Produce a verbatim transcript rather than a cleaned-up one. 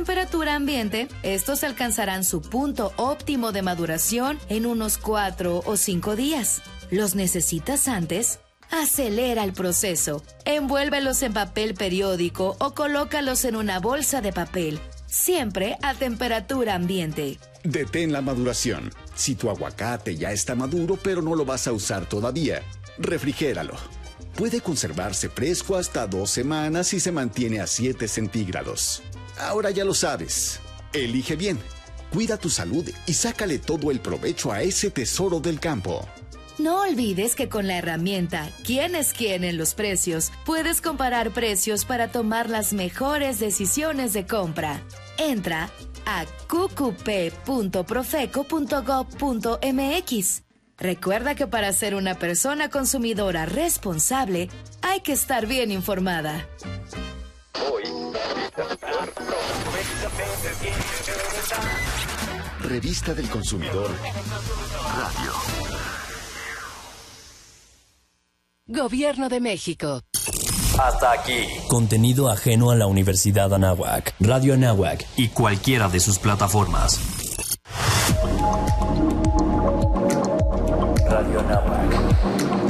temperatura ambiente, estos alcanzarán su punto óptimo de maduración en unos cuatro o cinco días. ¿Los necesitas antes? Acelera el proceso. Envuélvelos en papel periódico o colócalos en una bolsa de papel, siempre a temperatura ambiente. Detén la maduración. Si tu aguacate ya está maduro pero no lo vas a usar todavía, refrigéralo. Puede conservarse fresco hasta dos semanas y se mantiene a siete centígrados. Ahora ya lo sabes. Elige bien, cuida tu salud y sácale todo el provecho a ese tesoro del campo. No olvides que con la herramienta ¿Quién es quién en los precios? Puedes comparar precios para tomar las mejores decisiones de compra. Entra a q q p punto profeco punto gob punto m x. Recuerda que para ser una persona consumidora responsable, hay que estar bien informada. Revista del Consumidor Radio. Gobierno de México. Hasta aquí. Contenido ajeno a la Universidad Anáhuac, Radio Anáhuac y cualquiera de sus plataformas. Radio Anáhuac.